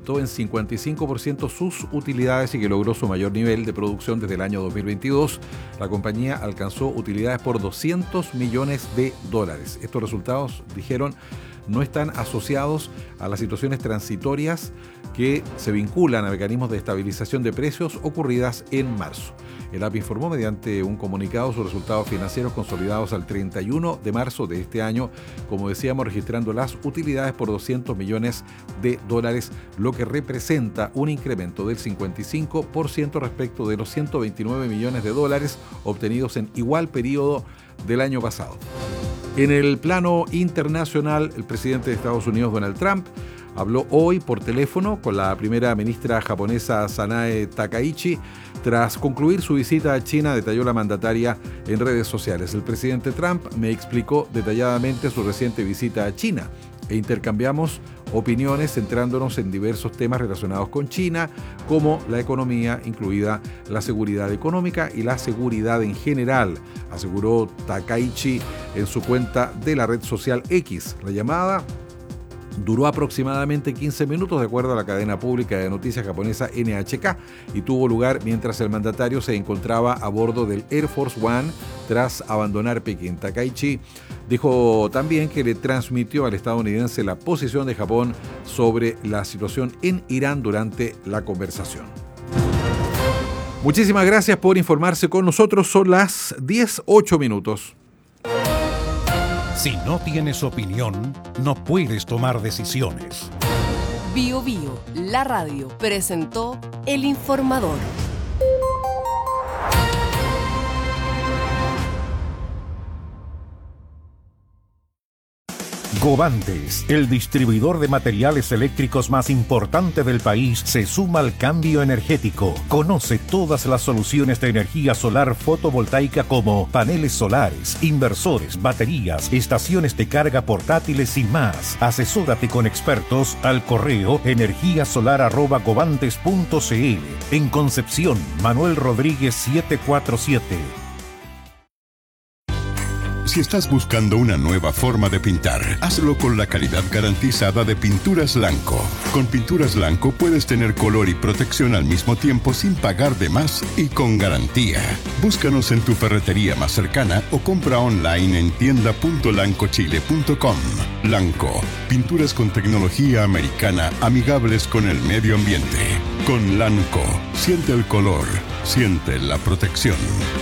aumentó en 55% sus utilidades y que logró su mayor nivel de producción desde el año 2022. La compañía alcanzó utilidades por $200 millones. Estos resultados, dijeron, no están asociados a las situaciones transitorias que se vinculan a mecanismos de estabilización de precios ocurridas en marzo. El AP informó mediante un comunicado sus resultados financieros consolidados al 31 de marzo de este año, como decíamos, registrando las utilidades por $200 millones, lo que representa un incremento del 55% respecto de los $129 millones obtenidos en igual periodo del año pasado. En el plano internacional, el presidente de Estados Unidos, Donald Trump, habló hoy por teléfono con la primera ministra japonesa Sanae Takaichi. Tras concluir su visita a China, detalló la mandataria en redes sociales. El presidente Trump me explicó detalladamente su reciente visita a China e intercambiamos opiniones centrándonos en diversos temas relacionados con China, como la economía, incluida la seguridad económica y la seguridad en general, aseguró Takaichi en su cuenta de la red social X. La llamada duró aproximadamente 15 minutos, de acuerdo a la cadena pública de noticias japonesa NHK, y tuvo lugar mientras el mandatario se encontraba a bordo del Air Force One tras abandonar Pekín. Takaichi dijo también que le transmitió al estadounidense la posición de Japón sobre la situación en Irán durante la conversación. Muchísimas gracias por informarse con nosotros. Son las 10:08 minutos. Si no tienes opinión, no puedes tomar decisiones. Bio Bio, la radio, presentó El Informador. Govantes, el distribuidor de materiales eléctricos más importante del país, se suma al cambio energético. Conoce todas las soluciones de energía solar fotovoltaica como paneles solares, inversores, baterías, estaciones de carga portátiles y más. Asesórate con expertos al correo energiasolar@govantes.cl. En Concepción, Manuel Rodríguez 747. Si estás buscando una nueva forma de pintar, hazlo con la calidad garantizada de Pinturas Lanco. Con Pinturas Lanco puedes tener color y protección al mismo tiempo sin pagar de más y con garantía. Búscanos en tu ferretería más cercana o compra online en tienda.lancochile.com. Lanco, pinturas con tecnología americana amigables con el medio ambiente. Con Lanco, siente el color, siente la protección.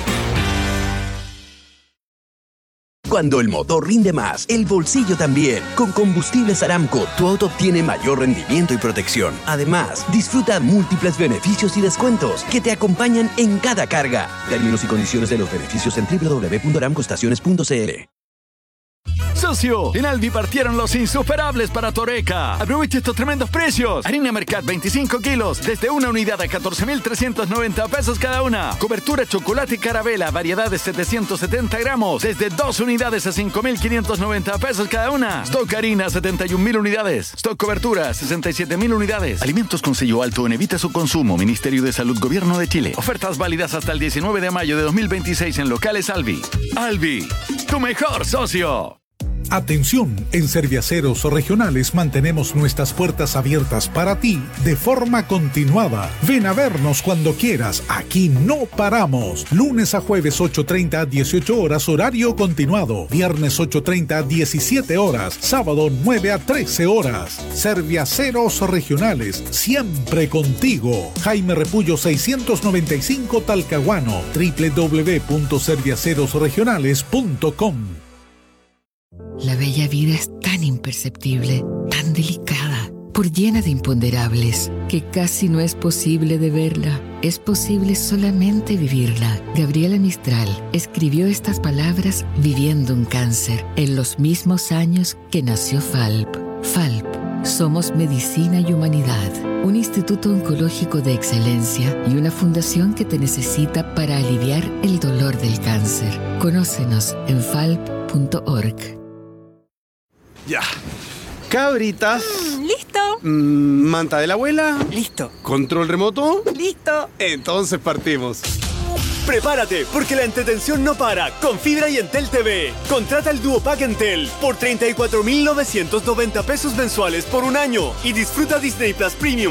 Cuando el motor rinde más, el bolsillo también. Con Combustibles Aramco, tu auto obtiene mayor rendimiento y protección. Además, disfruta múltiples beneficios y descuentos que te acompañan en cada carga. Términos y condiciones de los beneficios en www.aramcoestaciones.cl. Socio, en Alvi partieron los insuperables para Toreca. Aprovecha estos tremendos precios. Harina Mercat 25 kilos, desde una unidad a 14.390 pesos cada una. Cobertura chocolate Carabela, variedad de 770 gramos, desde 2 unidades a 5.590 pesos cada una. Stock harina, 71.000 unidades. Stock cobertura, 67.000 unidades. Alimentos con sello alto en evita su consumo. Ministerio de Salud, Gobierno de Chile. Ofertas válidas hasta el 19 de mayo de 2026 en locales Alvi. Alvi, tu mejor socio. Atención, en Serviaceros Regionales mantenemos nuestras puertas abiertas para ti de forma continuada. Ven a vernos cuando quieras, aquí no paramos. Lunes a jueves 8:30 a 18 horas horario continuado. Viernes 8:30 a 17 horas. Sábado 9 a 13 horas. Serviaceros Regionales, siempre contigo. Jaime Repullo 695 Talcahuano. www.serviacerosregionales.com. La bella vida es tan imperceptible, tan delicada, por llena de imponderables, que casi no es posible de verla. Es posible solamente vivirla. Gabriela Mistral escribió estas palabras viviendo un cáncer, en los mismos años que nació FALP. FALP, somos medicina y humanidad, un instituto oncológico de excelencia y una fundación que te necesita para aliviar el dolor del cáncer. Conócenos en falp.org. Ya. Cabritas. ¿Listo? Manta de la abuela. Listo. ¿Control remoto? Listo. Entonces partimos. Prepárate, porque la entretención no para con Fibra y Entel TV. Contrata el Duo Pack Entel por 34.990 pesos mensuales por un año y disfruta Disney Plus Premium